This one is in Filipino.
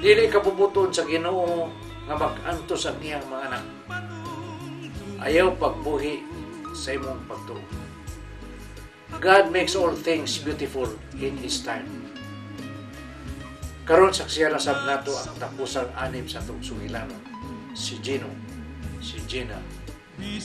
Dili ka puputon sa Ginoo nga mag-antos ang iyang mga anak. Ayaw pagbuhi sa imong pagtuo. God makes all things beautiful in His time. Karon saksiyan na sab nato ang tapusang anim sa itong sungilanon. Si Gino, si Gina,